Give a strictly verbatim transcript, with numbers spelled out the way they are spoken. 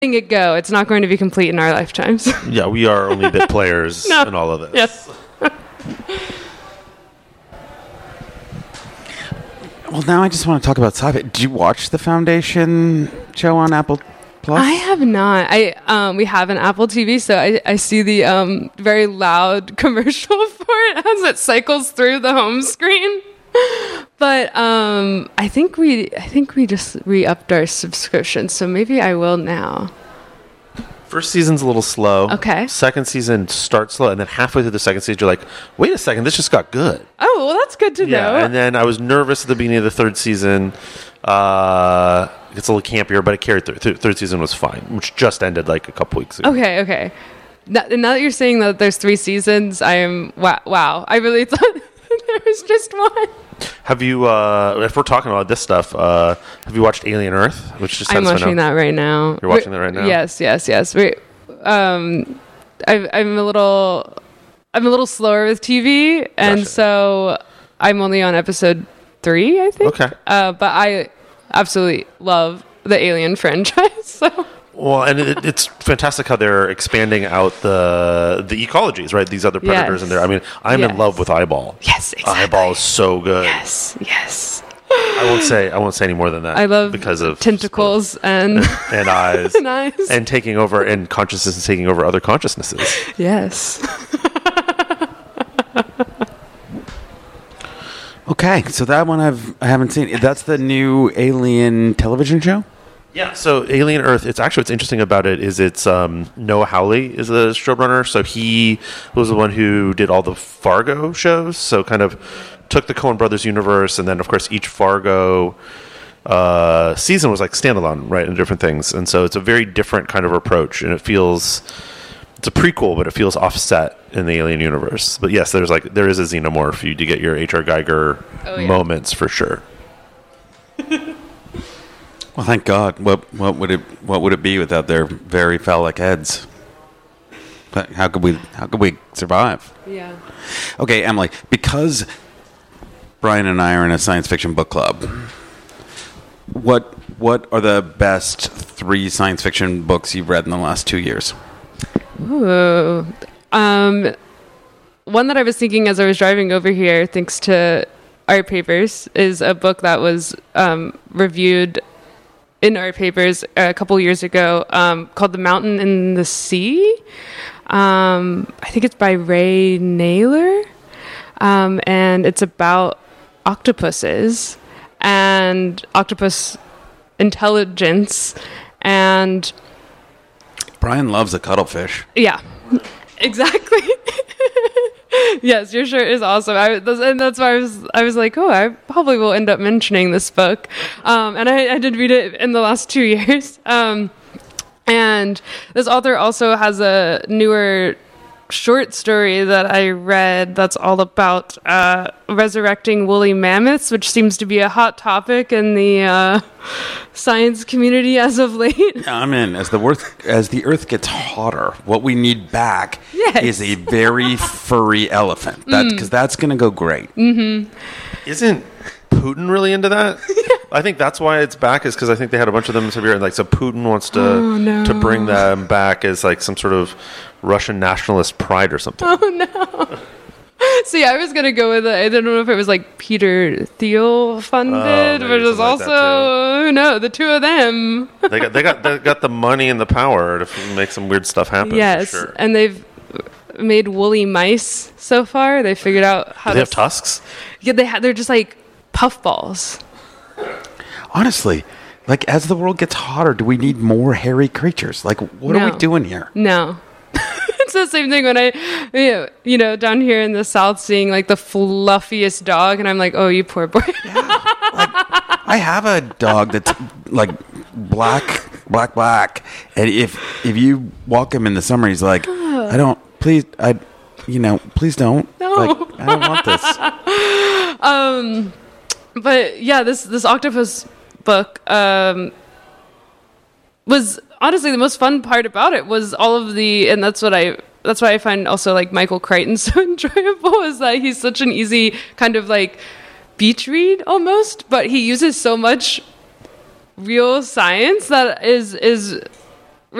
letting it go. It's not going to be complete in our lifetimes. Yeah, we are only bit players No. in all of this. Yes. Well, now I just want to talk about sci-fi. Did you watch the Foundation show on Apple Plus? I have not. I um, we have an Apple T V, so I, I see the um, very loud commercial for it as it cycles through the home screen. But um, I think we I think we just re-upped our subscription, so maybe I will now. First season's a little slow. Okay. Second season starts slow, and then halfway through the second season, you're like, wait a second, this just got good. Oh, well, that's good to know. Yeah, and then I was nervous at the beginning of the third season. Uh, it's a little campier, but it carried through. Th- third season was fine, which just ended like a couple weeks ago. Okay, okay. Now, now that you're saying that there's three seasons, I am wow. wow. I really thought there was just one. Have you, uh, if we're talking about this stuff, uh, have you watched Alien Earth? Which just I'm has been watching out? that right now. You're watching We're- that right now? Yes, yes, yes. We, um, I, I'm a little, I'm a little slower with T V, and Gotcha. so I'm only on episode three, I think. Okay. Uh, but I absolutely love the Alien franchise. So Well, and it, it's fantastic how they're expanding out the the ecologies, right? These other predators Yes. in there. I mean, I'm Yes. in love with Eyeball. yes, exactly. Eyeball is so good. Yes, yes. I won't say I won't say any more than that. I love because of tentacles and and eyes and eyes. and taking over and consciousness and taking over other consciousnesses. Yes. Okay, so that one I've I haven't seen. That's the new Alien television show. Yeah, so Alien Earth, it's actually what's interesting about it is it's um, Noah Hawley is the showrunner. So he was the one who did all the Fargo shows. So kind of took the Coen Brothers universe, and then of course each Fargo uh, season was like standalone, right, and different things. And so it's a very different kind of approach, and it feels it's a prequel, but it feels offset in the Alien universe. But yes, there's like there is a xenomorph. You do get your H R. Geiger Oh, yeah. moments for sure. Well, thank God. What what would it what would it be without their very phallic heads? But how could we how could we survive? Yeah. Okay, Emily, because Brian and I are in a science fiction book club. What what are the best three science fiction books you've read in the last two years? Ooh. Um, one that I was thinking as I was driving over here, thanks to Art Papers, is a book that was um, reviewed in Art Papers a couple years ago um, called The Mountain in the Sea. Um, I think it's by Ray Naylor. Um, and it's about octopuses and octopus intelligence. And Brian loves a cuttlefish. yeah, exactly. Yes, your shirt is awesome. I, that's, and that's why I was, I was like, oh, I probably will end up mentioning this book. Um, and I, I did read it in the last two years. Um, and this author also has a newer short story that I read that's all about uh, resurrecting woolly mammoths, which seems to be a hot topic in the uh, science community as of late. I'm in. As the earth as the Earth gets hotter, what we need back Yes. is a very furry elephant. That because that's going to go great. Isn't Putin really into that? I think that's why it's back is because I think they had a bunch of them in Siberia. And like, so Putin wants to Oh, no. to bring them back as like some sort of Russian nationalist pride or something. See, I was gonna go with it. I don't know if it was like Peter Thiel funded, Oh, maybe but it was something like that, also no, the two of them. they got they got they got the money and the power to f- make some weird stuff happen. Yes, for sure. and they've made woolly mice so far. They figured out how Do they to have tusks? Yeah, they ha- they're just like puffballs. Honestly, like as the world gets hotter, do we need more hairy creatures? Like, what are No. we doing here? No. It's the same thing when I, you know, you know, down here in the South, seeing like the fluffiest dog, and I'm like, oh, you poor boy. I have a dog that's like black, black, black, and if if you walk him in the summer, he's like, I don't, please, I, you know, please don't. No. Like, I don't want this. Um, but yeah, this this octopus book um, was honestly the most fun part about it was all of the, and that's what I. That's why I find also like Michael Crichton so enjoyable is that he's such an easy kind of like beach read almost, but he uses so much real science that is is